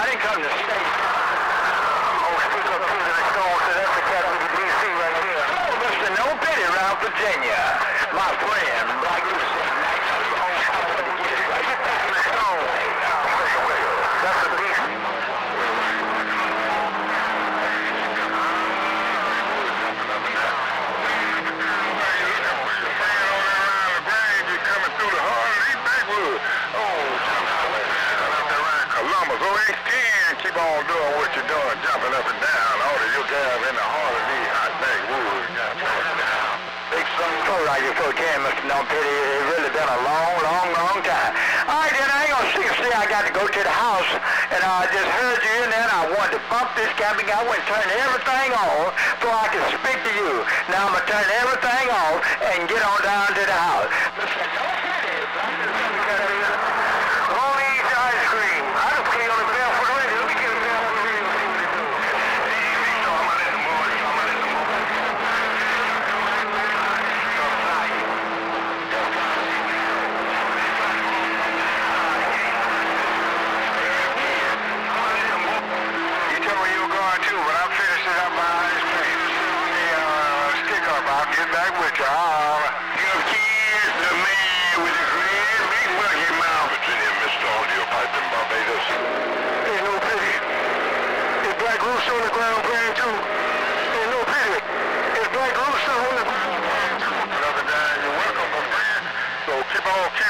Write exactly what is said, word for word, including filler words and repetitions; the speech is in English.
I didn't come to the state. Oh, speak up to the stone, so that's the capital D C right here. Oh, Mister No Pity around Virginia. My friend, like you said, that's the beast. Keep on doing what you're doing, jumping up and down. All of you guys in the heart of these hot backwoods. Big son, so like you so can, Mister No Pity. It's really been a long, long, long time. All right, then I ain't gonna see. See, I got to go to the house, and I just heard you in there, and I wanted to bump this camping. I went and turn everything on so I could speak to you. Now I'm gonna turn everything off and get on down to the house. Mister No Pity, won't eat ice cream. I don't care on the bell for the radio. Let me get a bell for the radio. Get back with you. I'll give keys to me with your green big monkey mouth. Virginia, Mister Audio Pipe in Barbados. There's no pity. Is Black Rooster on the ground playing too? There's no pity. Is Black Rooster on the ground playing too? Brother Dan, you're welcome, my friend. So keep on, keep